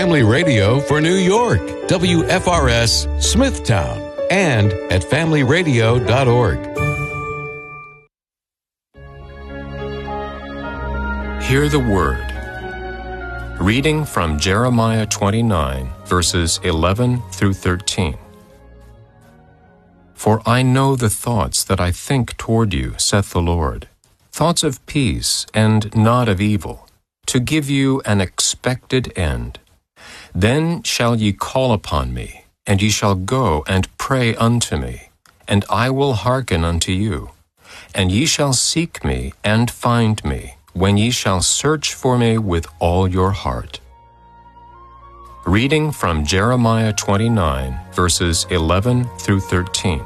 Family Radio for New York, WFRS Smithtown, and at familyradio.org. Hear the Word. Reading from Jeremiah 29, verses 11 through 13. For I know the thoughts that I think toward you, saith the Lord, thoughts of peace and not of evil, to give you an expected end. Then shall ye call upon me, and ye shall go and pray unto me, and I will hearken unto you. And ye shall seek me and find me, when ye shall search for me with all your heart. Reading from Jeremiah 29, verses 11 through 13.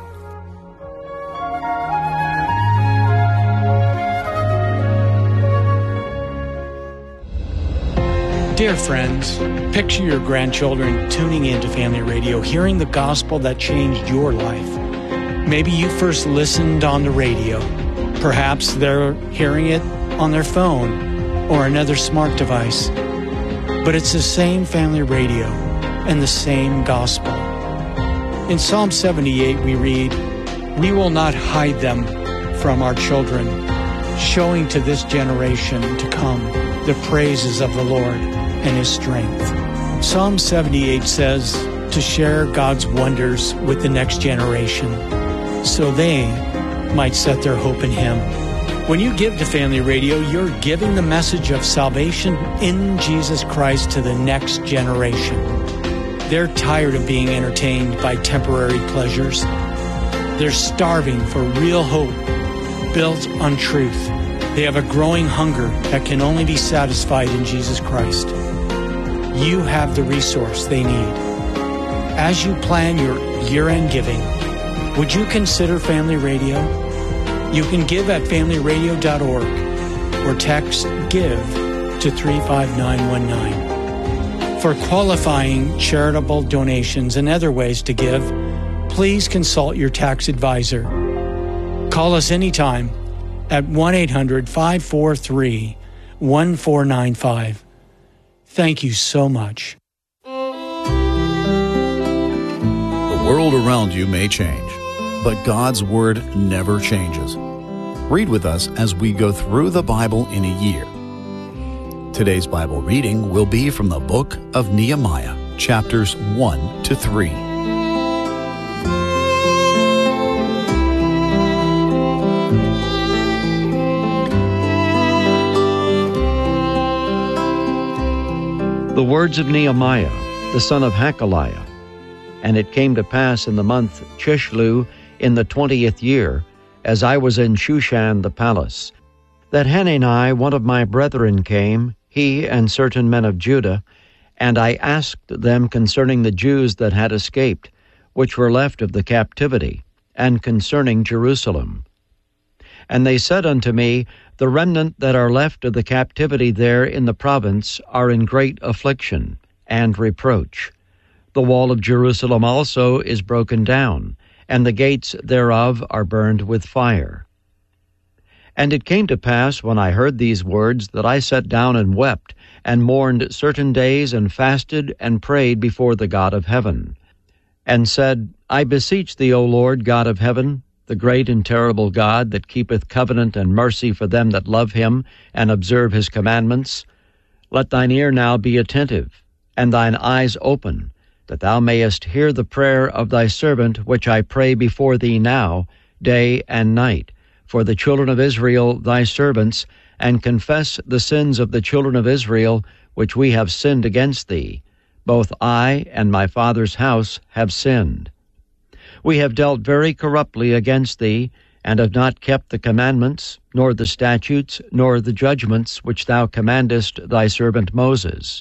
Dear friends, picture your grandchildren tuning into Family Radio, hearing the gospel that changed your life. Maybe you first listened on the radio. Perhaps they're hearing it on their phone or another smart device. But it's the same Family Radio and the same gospel. In Psalm 78 we read, "We will not hide them from our children, showing to this generation to come the praises of the Lord and His strength." Psalm 78 says to share God's wonders with the next generation so they might set their hope in Him. When you give to Family Radio, you're giving the message of salvation in Jesus Christ to the next generation. They're tired of being entertained by temporary pleasures. They're starving for real hope built on truth. They have a growing hunger that can only be satisfied in Jesus Christ. You have the resource they need. As you plan your year-end giving, would you consider Family Radio? You can give at familyradio.org or text GIVE to 35919. For qualifying charitable donations and other ways to give, please consult your tax advisor. Call us anytime at 1-800-543-1495. Thank you so much. The world around you may change, but God's Word never changes. Read with us as we go through the Bible in a year. Today's Bible reading will be from the book of Nehemiah, chapters 1 to 3. The words of Nehemiah, the son of Hakaliah. And it came to pass in the month Chislew, in the 20th year, as I was in Shushan the palace, that Hanani, one of my brethren, came, he and certain men of Judah, and I asked them concerning the Jews that had escaped, which were left of the captivity, and concerning Jerusalem. And they said unto me, The remnant that are left of the captivity there in the province are in great affliction and reproach. The wall of Jerusalem also is broken down, and the gates thereof are burned with fire. And it came to pass, when I heard these words, that I sat down and wept, and mourned certain days, and fasted and prayed before the God of heaven, and said, I beseech thee, O Lord God of heaven, the great and terrible God that keepeth covenant and mercy for them that love him and observe his commandments, let thine ear now be attentive, and thine eyes open, that thou mayest hear the prayer of thy servant, which I pray before thee now, day and night, for the children of Israel thy servants, and confess the sins of the children of Israel, which we have sinned against thee. Both I and my father's house have sinned. We have dealt very corruptly against thee, and have not kept the commandments, nor the statutes, nor the judgments which thou commandest thy servant Moses.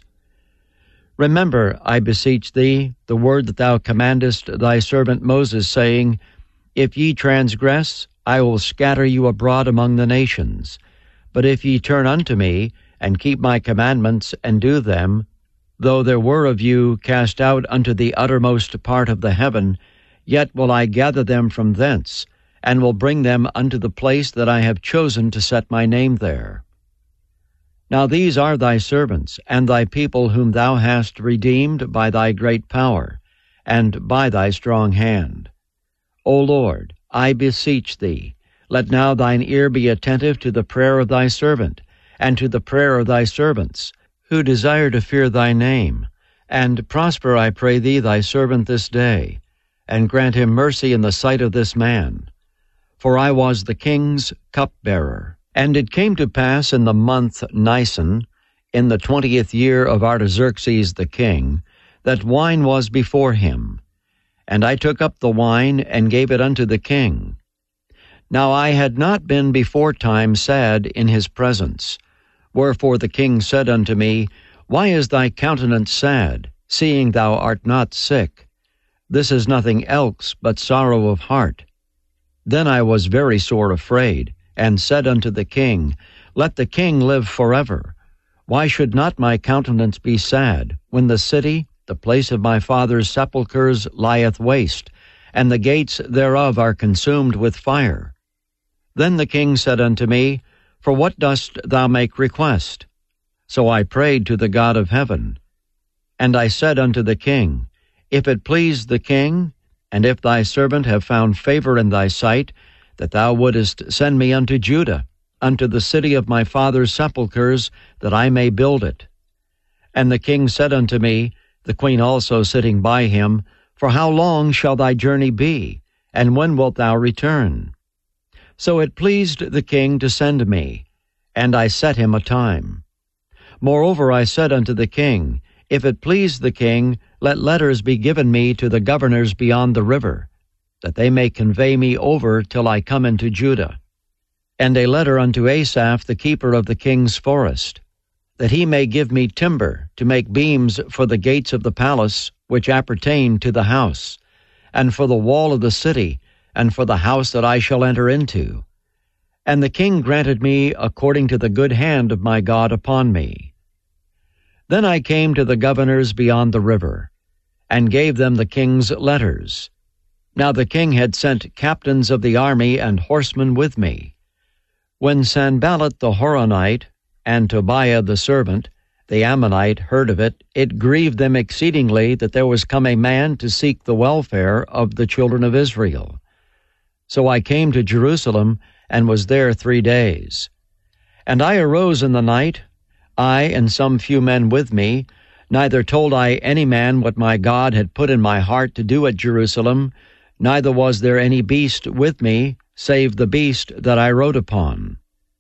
Remember, I beseech thee, the word that thou commandest thy servant Moses, saying, If ye transgress, I will scatter you abroad among the nations. But if ye turn unto me, and keep my commandments, and do them, though there were of you cast out unto the uttermost part of the heaven, yet will I gather them from thence, and will bring them unto the place that I have chosen to set my name there. Now these are thy servants, and thy people whom thou hast redeemed by thy great power, and by thy strong hand. O Lord, I beseech thee, let now thine ear be attentive to the prayer of thy servant, and to the prayer of thy servants, who desire to fear thy name. And prosper, I pray thee, thy servant this day, and grant him mercy in the sight of this man. For I was the king's cupbearer. And it came to pass in the month Nisan, in the 20th year of Artaxerxes the king, that wine was before him. And I took up the wine, and gave it unto the king. Now I had not been beforetime sad in his presence. Wherefore the king said unto me, Why is thy countenance sad, seeing thou art not sick? This is nothing else but sorrow of heart. Then I was very sore afraid, and said unto the king, Let the king live forever. Why should not my countenance be sad, when the city, the place of my father's sepulchres, lieth waste, and the gates thereof are consumed with fire? Then the king said unto me, For what dost thou make request? So I prayed to the God of heaven. And I said unto the king, If it please the king, and if thy servant have found favor in thy sight, that thou wouldest send me unto Judah, unto the city of my father's sepulchres, that I may build it. And the king said unto me, the queen also sitting by him, For how long shall thy journey be, and when wilt thou return? So it pleased the king to send me, and I set him a time. Moreover I said unto the king, If it please the king, let letters be given me to the governors beyond the river, that they may convey me over till I come into Judah. And a letter unto Asaph, the keeper of the king's forest, that he may give me timber to make beams for the gates of the palace, which appertain to the house, and for the wall of the city, and for the house that I shall enter into. And the king granted me according to the good hand of my God upon me. Then I came to the governors beyond the river, and gave them the king's letters. Now the king had sent captains of the army and horsemen with me. When Sanballat the Horonite and Tobiah the servant, the Ammonite, heard of it, it grieved them exceedingly that there was come a man to seek the welfare of the children of Israel. So I came to Jerusalem, and was there 3 days. And I arose in the night, I and some few men with me, neither told I any man what my God had put in my heart to do at Jerusalem, neither was there any beast with me, save the beast that I rode upon.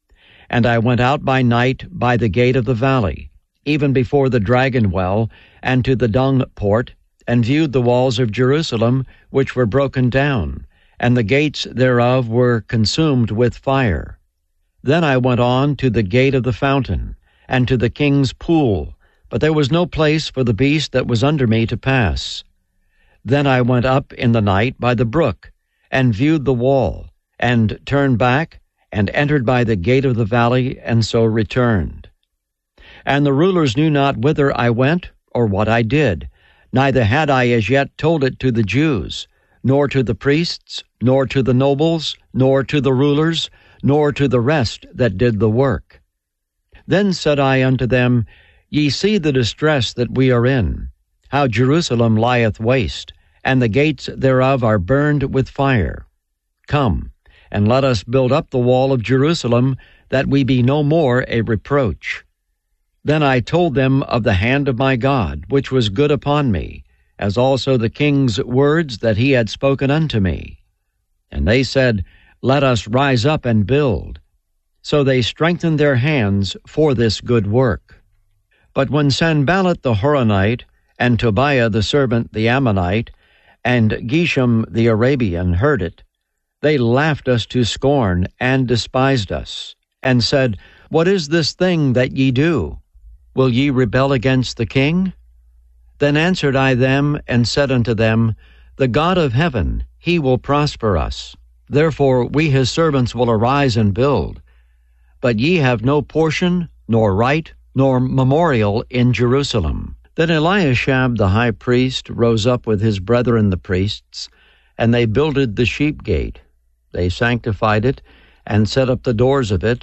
And I went out by night by the gate of the valley, even before the dragon well, and to the dung port, and viewed the walls of Jerusalem, which were broken down, and the gates thereof were consumed with fire. Then I went on to the gate of the fountain, and to the king's pool, but there was no place for the beast that was under me to pass. Then I went up in the night by the brook, and viewed the wall, and turned back, and entered by the gate of the valley, and so returned. And the rulers knew not whither I went, or what I did, neither had I as yet told it to the Jews, nor to the priests, nor to the nobles, nor to the rulers, nor to the rest that did the work. Then said I unto them, Ye see the distress that we are in, how Jerusalem lieth waste, and the gates thereof are burned with fire. Come, and let us build up the wall of Jerusalem, that we be no more a reproach. Then I told them of the hand of my God, which was good upon me, as also the king's words that he had spoken unto me. And they said, Let us rise up and build. So they strengthened their hands for this good work. But when Sanballat the Horonite, and Tobiah the servant the Ammonite, and Geshem the Arabian heard it, they laughed us to scorn, and despised us, and said, What is this thing that ye do? Will ye rebel against the king? Then answered I them, and said unto them, The God of heaven, he will prosper us. Therefore we his servants will arise and build. But ye have no portion, nor right, nor memorial in Jerusalem. Then Eliashab the high priest rose up with his brethren the priests, and they builded the sheep gate. They sanctified it, and set up the doors of it,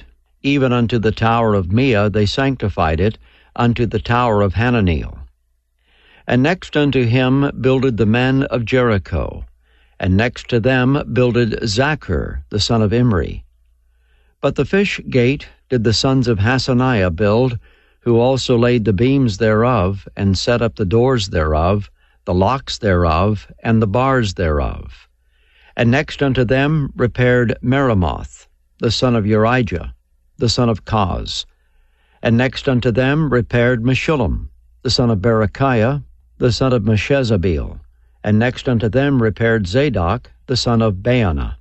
even unto the tower of Meah they sanctified it, unto the tower of Hananeel. And next unto him builded the men of Jericho, and next to them builded Zachar the son of Imri. But the fish gate did the sons of Hasaniah build, who also laid the beams thereof, and set up the doors thereof, the locks thereof, and the bars thereof. And next unto them repaired Meremoth, the son of Urijah, the son of Koz. And next unto them repaired Meshullam, the son of Berechiah, the son of Meshezabeel. And next unto them repaired Zadok, the son of Baana.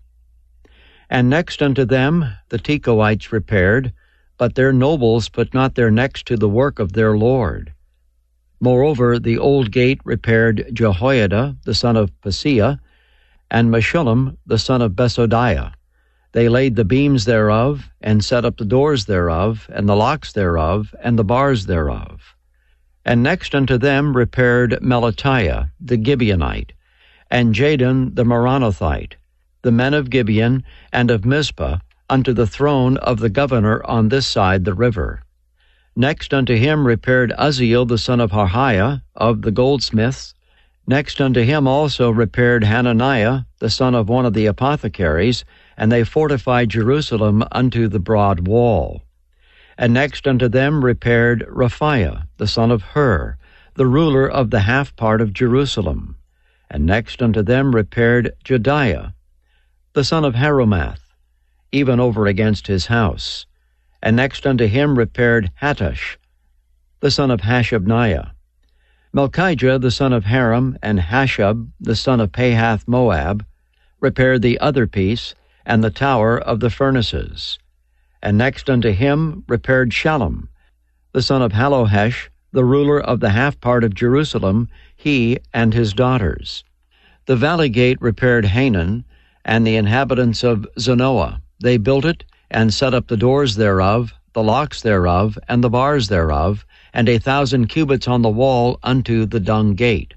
And next unto them the Tekoites repaired, but their nobles put not their necks to the work of their Lord. Moreover, the old gate repaired Jehoiada, the son of Paseah, and Meshullam, the son of Besodiah. They laid the beams thereof, and set up the doors thereof, and the locks thereof, and the bars thereof. And next unto them repaired Melatiah the Gibeonite, and Jadon the Meronothite, the men of Gibeon and of Mizpah, unto the throne of the governor on this side the river. Next unto him repaired Uzziel the son of Harhiah of the goldsmiths. Next unto him also repaired Hananiah the son of one of the apothecaries, and they fortified Jerusalem unto the broad wall. And next unto them repaired Raphiah the son of Hur, the ruler of the half part of Jerusalem. And next unto them repaired Jediah the son of Harumath, even over against his house. And next unto him repaired Hattush, the son of Hashabniah. Melchijah the son of Haram, and Hashub the son of Pahath Moab, repaired the other piece, and the tower of the furnaces. And next unto him repaired Shallum, the son of Hallohesh, the ruler of the half part of Jerusalem, he and his daughters. The valley gate repaired Hanan, and the inhabitants of Zanoah. They built it, and set up the doors thereof, the locks thereof, and the bars thereof, and 1,000 cubits on the wall unto the dung gate.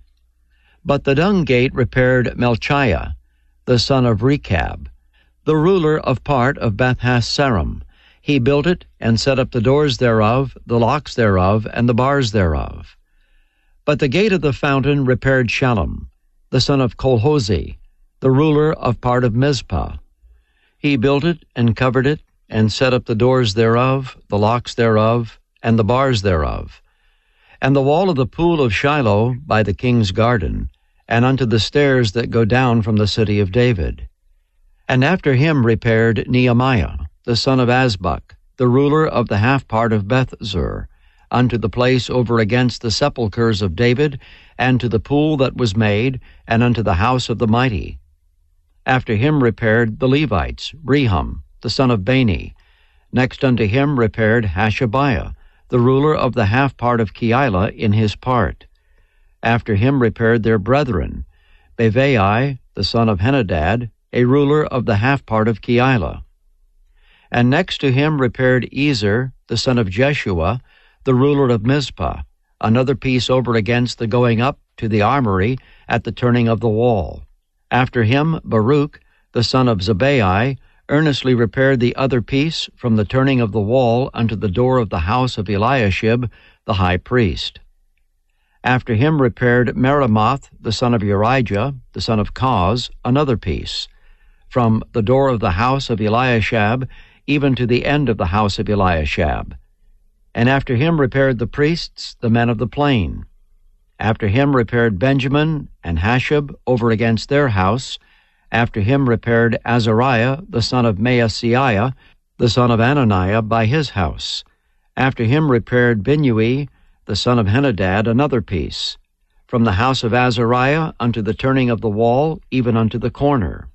But the dung gate repaired Melchiah, the son of Rechab, the ruler of part of Beth-Hassarim. He built it, and set up the doors thereof, the locks thereof, and the bars thereof. But the gate of the fountain repaired Shallum, the son of Colhozi, the ruler of part of Mizpah. He built it, and covered it, and set up the doors thereof, the locks thereof, and the bars thereof. And the wall of the pool of Shiloh by the king's garden, and unto the stairs that go down from the city of David. And after him repaired Nehemiah, the son of Azbuk, the ruler of the half part of Bethzur, unto the place over against the sepulchres of David, and to the pool that was made, and unto the house of the mighty. After him repaired the Levites, Rehum, the son of Bani. Next unto him repaired Hashabiah, the ruler of the half part of Keilah in his part. After him repaired their brethren, Bavai, the son of Henadad, a ruler of the half part of Keilah. And next to him repaired Ezer, the son of Jeshua, the ruler of Mizpah, another piece over against the going up to the armory at the turning of the wall. After him Baruch, the son of Zabbai, earnestly repaired the other piece from the turning of the wall unto the door of the house of Eliashib, the high priest. After him repaired Meremoth, the son of Urijah, the son of Koz, another piece, from the door of the house of Eliashib even to the end of the house of Eliashib. And after him repaired the priests, the men of the plain. After him repaired Benjamin and Hashab over against their house. After him repaired Azariah, the son of Maaseiah, the son of Ananiah, by his house. After him repaired Binnui, the son of Henadad, another piece, from the house of Azariah unto the turning of the wall, even unto the corner.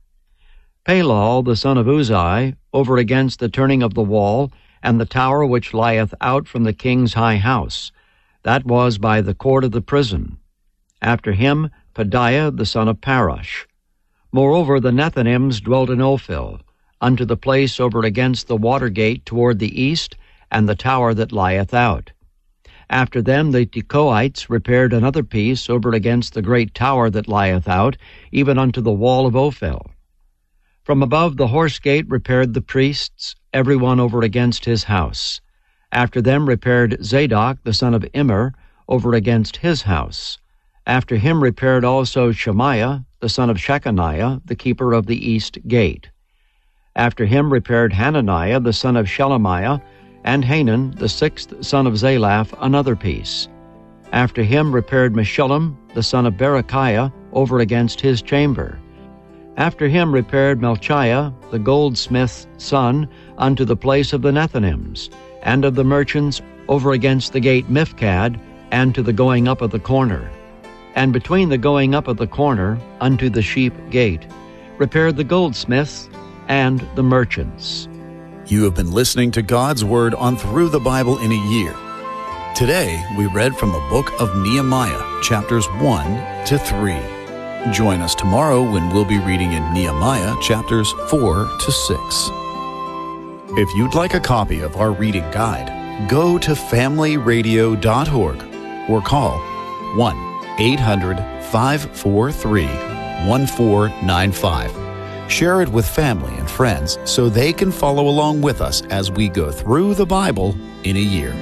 Palal, the son of Uzai, over against the turning of the wall, and the tower which lieth out from the king's high house, that was by the court of the prison. After him Pedaiah, the son of Parosh. Moreover, the Nethinims dwelt in Ophel, unto the place over against the water gate toward the east, and the tower that lieth out. After them the Tekoites repaired another piece over against the great tower that lieth out, even unto the wall of Ophel. From above the horse gate repaired the priests, every one over against his house. After them repaired Zadok the son of Immer over against his house. After him repaired also Shemaiah the son of Shechaniah, the keeper of the east gate. After him repaired Hananiah the son of Shelemiah, and Hanan the sixth son of Zalaph another piece. After him repaired Meshullam the son of Berechiah over against his chamber. After him repaired Melchiah the goldsmith's son unto the place of the Nethinims, and of the merchants over against the gate Mifkad, and to the going up of the corner. And between the going up of the corner unto the sheep gate repaired the goldsmiths and the merchants. You have been listening to God's Word on Through the Bible in a Year. Today, we read from the book of Nehemiah, chapters 1 to 3. Join us tomorrow when we'll be reading in Nehemiah, chapters 4 to 6. If you'd like a copy of our reading guide, go to familyradio.org or call 1-800-543-1495. Share it with family and friends so they can follow along with us as we go through the Bible in a year.